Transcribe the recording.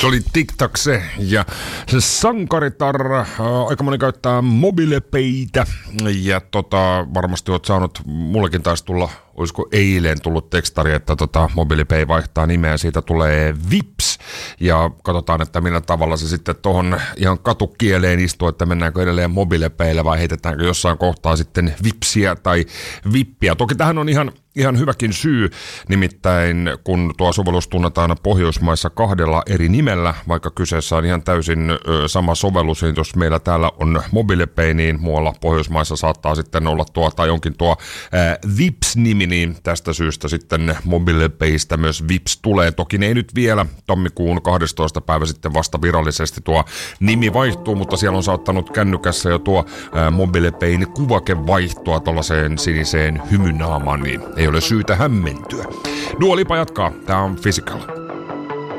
Se oli TikTok se, ja se sankaritar, aika moni käyttää mobiilepaytä, ja varmasti oot saanut, mullekin taisi tulla, olisiko eilen tullut tekstari, että mobiilipay vaihtaa nimeä, siitä tulee Vips, ja katsotaan, että millä tavalla se sitten tuohon ihan katukieleen istuu, että mennäänkö edelleen mobiilepayllä vai heitetäänkö jossain kohtaa sitten Vipsiä tai Vippiä. Toki tähän on ihan hyväkin syy, nimittäin kun tuo sovellus tunnetaan Pohjoismaissa 2 eri nimellä, vaikka kyseessä on ihan täysin sama sovellus, niin jos meillä täällä on mobiilepay, niin muualla Pohjoismaissa saattaa sitten olla tai onkin tuo Vips-nimi, niin tästä syystä sitten mobiilepaystä myös Vips tulee. Toki ne ei nyt vielä tammikuun 12. päivä sitten vasta virallisesti tuo nimi vaihtuu, mutta siellä on saattanut kännykässä jo tuo mobiilepayn kuvake vaihtua tuollaiseen siniseen hymynaamaan, niin ei ole syytä hämmentyä. Dua Lipa jatkaa. Tää on Physical.